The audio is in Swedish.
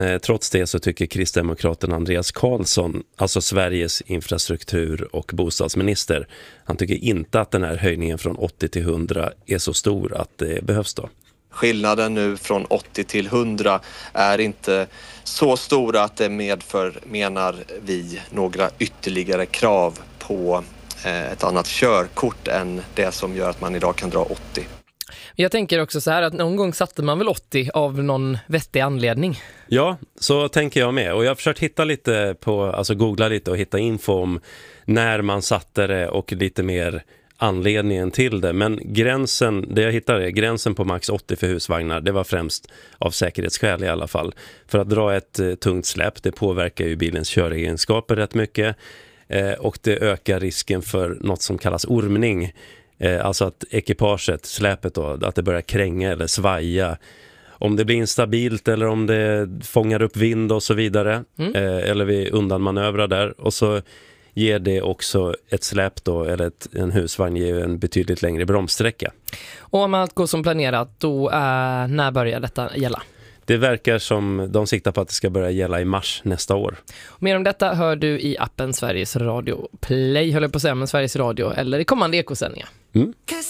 Trots det så tycker kristdemokraten Andreas Karlsson, alltså Sveriges infrastruktur- och bostadsminister, han tycker inte att den här höjningen från 80 till 100 är så stor att det behövs då. Skillnaden nu från 80 till 100 är inte så stora att det medför, menar vi, några ytterligare krav på ett annat körkort än det som gör att man idag kan dra 80. Jag tänker också så här att någon gång satte man väl 80 av någon vettig anledning. Ja, så tänker jag med. Och jag har försökt hitta lite googla lite och hitta info om när man satte det och lite mer anledningen till det. Men det jag hittade är gränsen på max 80 för husvagnar. Det var främst av säkerhetsskäl i alla fall. För att dra ett tungt släp, det påverkar ju bilens köregenskaper rätt mycket. Och det ökar risken för något som kallas ormning. Alltså att ekipaget, släpet då, att det börjar kränga eller svaja. Om det blir instabilt eller om det fångar upp vind och så vidare. Eller vi undanmanövrar där. Och så ger det också ett släp då, eller en husvagn ger en betydligt längre bromssträcka. Och om allt går som planerat, då när börjar detta gälla? Det verkar som de siktar på att det ska börja gälla i mars nästa år. Mer om detta hör du i appen Sveriges Radio Play, höll jag på att säga, men Sveriges Radio eller i kommande ekosändningar.